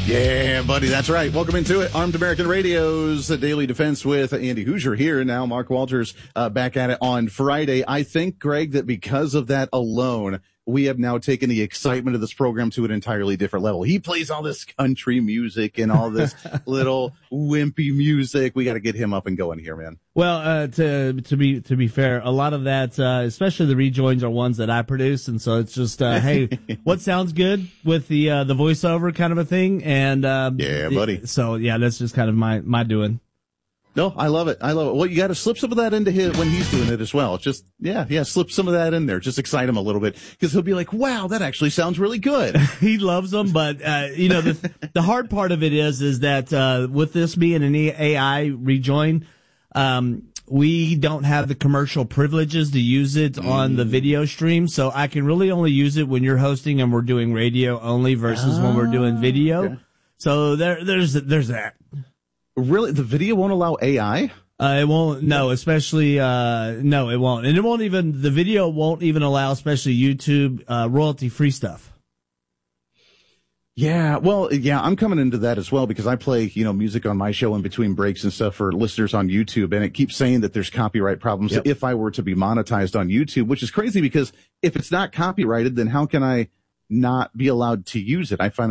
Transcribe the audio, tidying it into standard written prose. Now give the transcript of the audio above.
Yeah, buddy, that's right. Welcome into it. Armed American Radio's Daily Defense with Andy Hoosier here. Now Mark Walters back at it on Friday. I think, Greg, that because of that alone, we have now taken the excitement of this program to an entirely different level. He plays all this country music and all this little wimpy music. We got to get him up and going here, man. Well, to be fair, a lot of that, especially the rejoins, are ones that I produce, and so it's just, hey, what sounds good with the voiceover kind of a thing, and yeah, buddy. So yeah, that's just kind of my doing. No, I love it. I love it. Well, you got to slip some of that into his when he's doing it as well. Just, yeah, slip some of that in there. Just excite him a little bit because he'll be like, wow, that actually sounds really good. He loves them, but, the hard part of it is that, with this being an AI rejoin, we don't have the commercial privileges to use it on the video stream. So I can really only use it when you're hosting and we're doing radio only versus when we're doing video. Okay. So there's that. Really? The video won't allow AI? It won't, no, especially, no, it won't. And the video won't even allow, especially YouTube, royalty-free stuff. Yeah, well, yeah, I'm coming into that as well because I play, music on my show in between breaks and stuff for listeners on YouTube, and it keeps saying that there's copyright problems if I were to be monetized on YouTube, which is crazy because if it's not copyrighted, then how can I not be allowed to use it? I find